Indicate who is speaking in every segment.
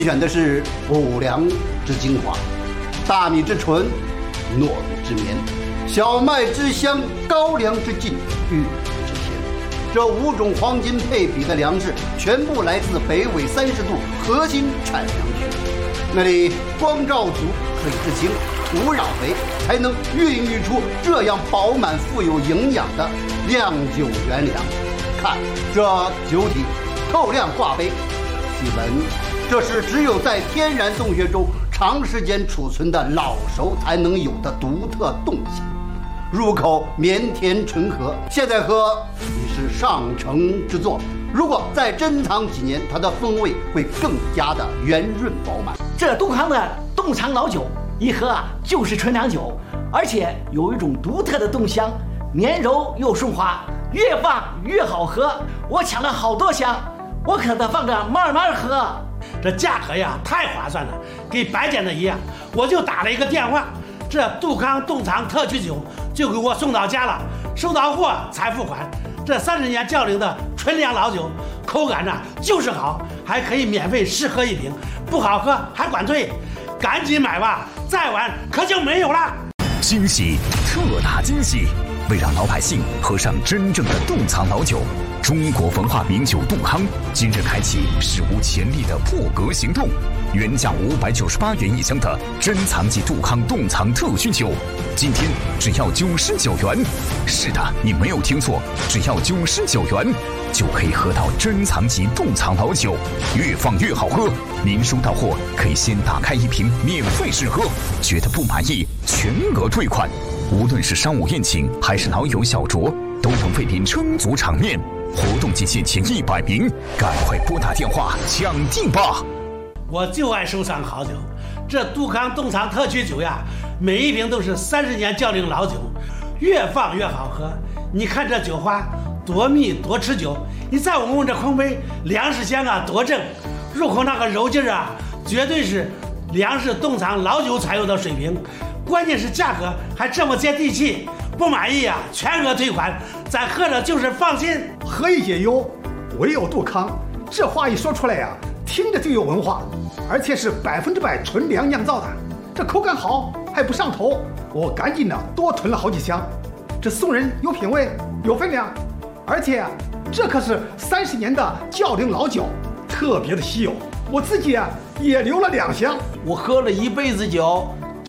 Speaker 1: 选的是谷粮之精华，大米之纯，糯米之绵，小麦之香，高粱之劲，玉米之甜。这5种黄金配比的粮食，全部来自北纬30度核心产粮区，那里光照足，水质清，土壤肥，才能孕育出这样饱满富有营养的酿酒原粮。看这酒体透亮挂杯，细闻，这是只有在天然洞穴中长时间储存的老熟才能有的独特动性，入口绵甜醇和。现在喝已是上乘之作，如果再珍藏几年，它的风味会更加的圆润饱满。
Speaker 2: 这杜康的冻藏老酒一喝就是纯粮酒，而且有一种独特的冻香，绵柔又顺滑，越放越好喝。我抢了好多箱，我可得放着慢慢喝。
Speaker 3: 这价格呀太划算了，跟白捡的一样。我就打了一个电话，这杜康冻藏特曲酒就给我送到家了，收到货才付款。这30年窖龄的纯粮老酒，口感呢就是好，还可以免费试喝1瓶，不好喝还管退。赶紧买吧，再晚可就没有了。
Speaker 4: 惊喜，特大惊喜！为让老百姓喝上真正的冻藏老酒，中国文化名酒杜康今日开启史无前例的破格行动。原价598元一箱的珍藏级杜康冻藏特熏酒，今天只要99元。是的，你没有听错，只要99元就可以喝到珍藏级冻藏老酒，越放越好喝。您收到货可以先打开1瓶免费试喝，觉得不满意全额退款。无论是商务宴请还是老友小酌，都能为您撑足场面。活动期限前100名，赶快拨打电话抢订吧！
Speaker 3: 我就爱收藏好酒，这杜康冻藏特曲酒呀，每1瓶都是30年窖龄老酒，越放越好喝。你看这酒花多密多持久，你再闻闻这空杯，粮食香多正，入口那个柔劲绝对是粮食冻藏老酒才有的水平。关键是价格还这么接地气，不满意全额退款，咱喝着就是放心。
Speaker 5: 何以解忧，唯有杜康。这话一说出来听着就有文化，而且是100%纯粮酿造的，这口感好还不上头。我赶紧多囤了好几箱，这送人有品位有分量，而且这可是30年的窖龄老酒，特别的稀有。我自己也留了2箱，
Speaker 6: 我喝了一辈子酒。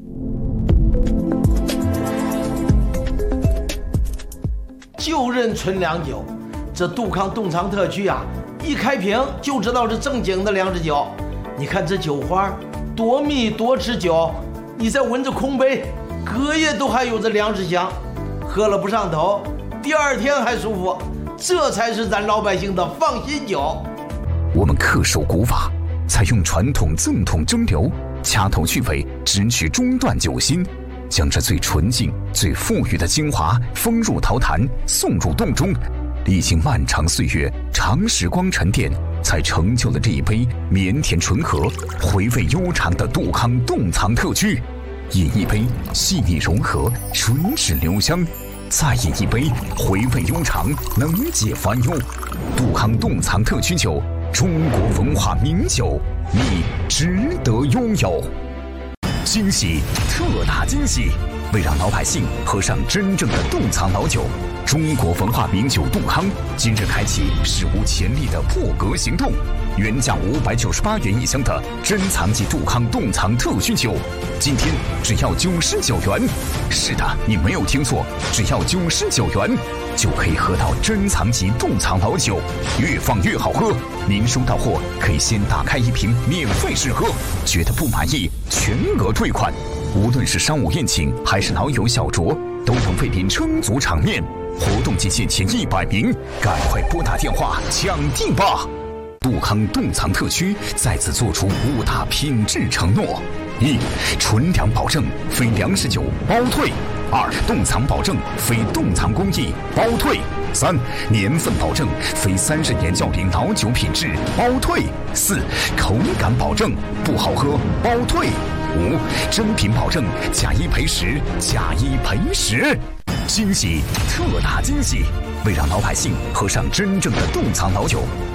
Speaker 6: 就认纯粮酒，这杜康冻藏特区一开瓶就知道是正经的粮食酒。你看这酒花多密多持久，你再闻着空杯，隔夜都还有着粮食香，喝了不上头，第2天还舒服，这才是咱老百姓的放心酒。
Speaker 4: 我们恪守古法，采用传统赠桶蒸馏，掐头去尾，只取中段酒心，将这最纯净、最馥郁的精华封入陶坛，送入洞中。历经漫长岁月、长时光沉淀，才成就了这一杯绵甜醇和、回味悠长的杜康冻藏特曲。饮一杯细腻融合、唇齿留香，再饮一杯回味悠长、能解烦忧。杜康冻藏特曲酒，中国文化名酒，你值得拥有。惊喜，特大惊喜！为让老百姓喝上真正的冻藏老酒，中国文化名酒杜康今日开启史无前例的破格行动。原价598元一箱的珍藏级杜康冻藏特熏酒，今天只要99元。是的，你没有听错，只要99元就可以喝到珍藏级冻藏老酒，越放越好喝。您收到货可以先打开1瓶免费试喝，觉得不满意全额退款。无论是商务宴请还是老友小酌，都能为您撑足场面。活动期限前100名，赶快拨打电话抢订吧！杜康冻藏特区再次做出5大品质承诺：1. 纯粮保证，非粮食酒包退；2. 冻藏保证，非冻藏工艺包退；3. 年份保证，非30年窖龄老酒品质包退；4. 口感保证，不好喝包退；5. 真品保证，假1赔10，假1赔10。惊喜，特大惊喜！为让老百姓喝上真正的冻藏老酒，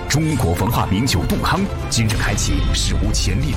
Speaker 4: 中国文化名酒杜康今日开启史无前例